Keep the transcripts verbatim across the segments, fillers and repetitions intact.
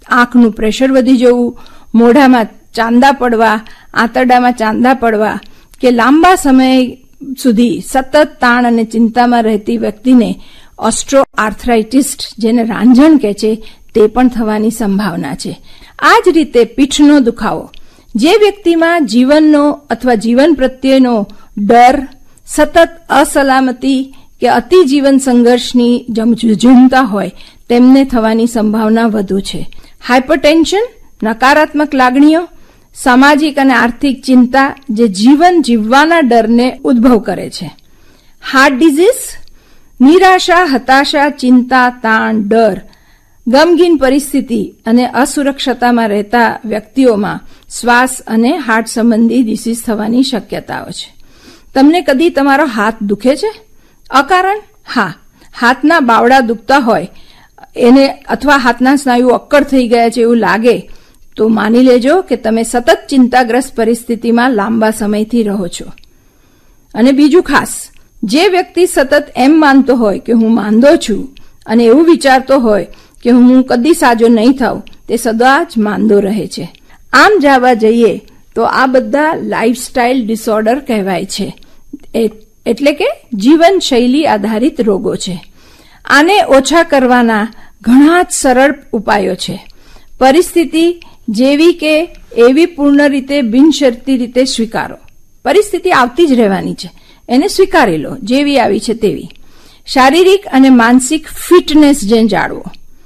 આંખનું pressure વધી જવું, મોઢામાં ચાંદા પડવા, આંતરડામાં ચાંદા પડવા કે લાંબા સમય સુધી સતત તાણ અને ચિંતામાં રહેતી વ્યક્તિને ઓસ્ટ્રો આર્થરાઇટિસ, જેને રાંઝણ કહે છે, તે પણ થવાની સંભાવના છે. આ જ રીતે પીઠનો દુખાવો, જે વ્યક્તિમાં જીવનનો અથવા જીવન પ્રત્યેનો ડર, સતત અસલામતી કે અતિ જીવન સંઘર્ષની ઝૂંઝતા હોય તેમને થવાની સંભાવના વધુ છે. હાઇપરટેન્શન, નકારાત્મક લાગણીઓ, સામાજિક અને આર્થિક ચિંતા જે જીવન જીવવાના ડરને ઉદ્ભવ કરે છે. હાર્ટ ડિઝીઝ, નિરાશા, હતાશા, ચિંતા, તાણ, ડર, ગમગીન પરિસ્થિતિ અને અસુરક્ષતામાં રહેતા વ્યક્તિઓમાં શ્વાસ અને હાર્ટ સંબંધી ડિસીઝ થવાની શક્યતાઓ છે. તમને કદી તમારો હાથ દુખે છે અકારણ? હા, હાથના બાવડા દુખતા હોય એને અથવા હાથના સ્નાયુ અક્કડ થઈ ગયા છે એવું લાગે તો માની લેજો કે તમે સતત ચિંતાગ્રસ્ત પરિસ્થિતિમાં લાંબા સમયથી રહો છો. અને બીજું ખાસ, જે વ્યક્તિ સતત એમ માનતો હોય કે હું માંદો છું અને એવું વિચારતો હોય કે હું કદી સાજો નહીં થાઉં, તે સદા જ માંદો રહે છે. આમ જવા જઈએ તો આ બધા લાઇફસ્ટાઇલ ડિસઓર્ડર કહેવાય છે, એટલે કે જીવનશૈલી આધારિત રોગો છે. આને ઓછા કરવાના ઘણા જ સરળ ઉપાયો છે. પરિસ્થિતિ જેવી કે એવી પૂર્ણ રીતે બિનશરતી રીતે સ્વીકારો. પરિસ્થિતિ આવતી જ રહેવાની છે, એને સ્વીકારી લો જેવી આવી છે તેવી. શારીરિક અને માનસિક ફિટનેસ જે જાળવો.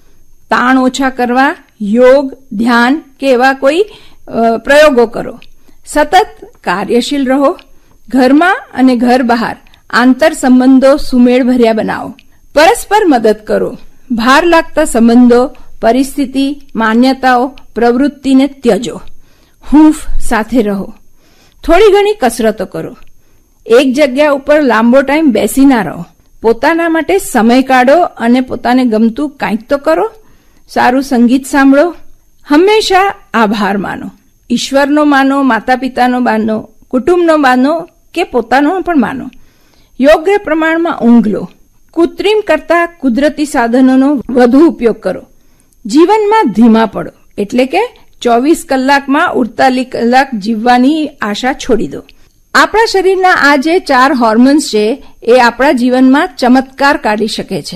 તાણ ઓછા કરવા યોગ, ધ્યાન કે એવા કોઈ પ્રયોગો કરો. સતત કાર્યશીલ રહો. ઘરમાં અને ઘર બહાર આંતર સંબંધો સુમેળભર્યા બનાવો. પરસ્પર મદદ કરો. ભાર લાગતા સંબંધો, પરિસ્થિતિ, માન્યતાઓ, પ્રવૃત્તિને ત્યજો. હૂંફ સાથે રહો. થોડી ઘણી કસરતો કરો. એક જગ્યા ઉપર લાંબો ટાઈમ બેસી ના રહો. પોતાના માટે સમય કાઢો અને પોતાને ગમતું કંઈક તો કરો. સારું સંગીત સાંભળો. હંમેશા આભાર માનો. ઈશ્વરનો માનો, માતા પિતાનો માનો, કુટુંબનો માનો કે પોતાનો પણ માનો. યોગ્ય પ્રમાણમાં ઊંઘ લો. કૃત્રિમ કરતા કુદરતી સાધનોનો વધુ ઉપયોગ કરો. જીવનમાં ધીમા પડો, એટલે કે ચોવીસ કલાકમાં ઉડતાલીસ કલાક જીવવાની આશા છોડી દો. આપણા શરીરના આ જે ચાર હોર્મોન્સ છે એ આપણા જીવનમાં ચમત્કાર કાઢી શકે છે.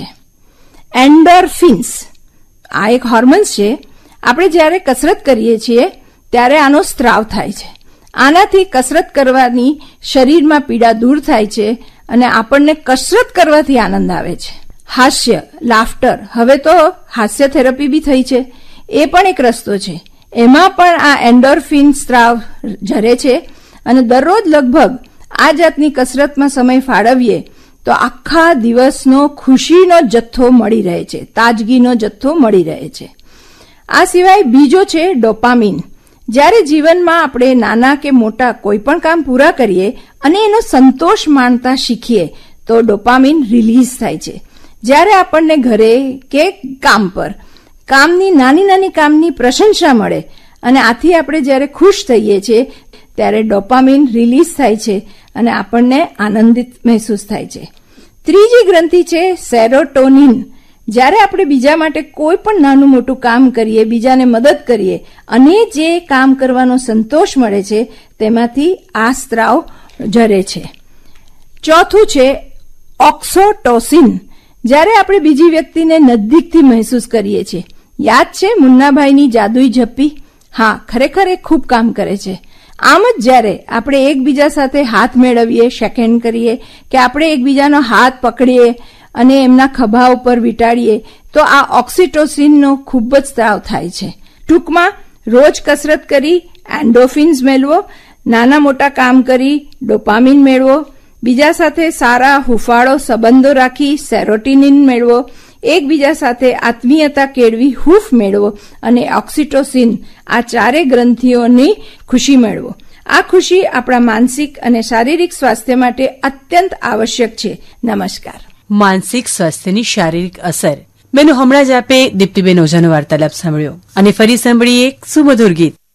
એન્ડોર્ફિન્સ આ એક હોર્મોન્સ છે. આપણે જ્યારે કસરત કરીએ છીએ ત્યારે આનો સ્ત્રાવ થાય છે. આનાથી કસરત કરવાની શરીરમાં પીડા દૂર થાય છે અને આપણને કસરત કરવાથી આનંદ આવે છે. હાસ્ય, લાફ્ટર, હવે તો હાસ્ય થેરપી બી થઈ છે, એ પણ એક રસ્તો છે. એમાં પણ આ એન્ડોર્ફિન સ્ત્રાવ ઝરે છે અને દરરોજ લગભગ આ જાતની કસરતમાં સમય ફાળવીએ તો આખા દિવસનો ખુશીનો જથ્થો મળી રહે છે, તાજગીનો જથ્થો મળી રહે છે. આ સિવાય બીજો છે ડોપામીન. જ્યારે જીવનમાં આપણે નાના કે મોટા કોઈ પણ કામ પૂરા કરીએ અને એનો સંતોષ માણતા શીખીએ તો ડોપામીન રિલીઝ થાય છે. જ્યારે આપણને ઘરે કે કામ પર કામની નાની નાની કામની પ્રશંસા મળે અને આથી આપણે જ્યારે ખુશ થઈએ છીએ ત્યારે ડોપામીન રિલીઝ થાય છે અને આપણને આનંદિત મહેસૂસ થાય છે. ત્રીજી ગ્રંથિ છે સેરોટોનિન. જ્યારે આપણે બીજા માટે કોઈ પણ નાનું મોટું કામ કરીએ, બીજાને મદદ કરીએ અને જે કામ કરવાનો સંતોષ મળે છે તેમાંથી આ સ્ત્રાવ ઝરે છે. ચોથું છે ઓક્સિટોસિન. જ્યારે આપણે બીજી વ્યક્તિને નજીકથી મહેસૂસ કરીએ છીએ. યાદ છે મુન્નાભાઈની જાદુઈ ઝપ્પી? હા, ખરેખર એ ખૂબ કામ કરે છે. આમ જ જ્યારે આપણે એકબીજા સાથે હાથ મેળવીએ, શેકહેન્ડ કરીએ કે આપણે એકબીજાનો હાથ પકડીએ અને એમના ખભા ઉપર વીંટાળીએ તો આ ઓક્સિટોસિનનો ખૂબ જ સ્ત્રાવ થાય છે. ટૂંકમાં રોજ કસરત કરી એન્ડોર્ફિન્સ મેળવો, નાના મોટા કામ કરી ડોપામીન મેળવો, બીજા સાથે સારા હુફાળો સંબંધો રાખી સેરોટોનિન મેળવો, એકબીજા સાથે આત્મીયતા કેળવી હૂફ મેળવો અને ઓક્સિટોસિન આ ચારે ગ્રંથિઓની ખુશી મેળવો. આ ખુશી આપણા માનસિક અને શારીરિક સ્વાસ્થ્ય માટે અત્યંત આવશ્યક છે. નમસ્કાર. માનસિક સ્વાસ્થ્યની શારીરિક અસર. બેનો, હમણાં જ આપે દીપ્તિબેન ઓઝાનો વાર્તાલાપ સાંભળ્યો અને ફરી સાંભળીએ એક સુમધુર ગીત.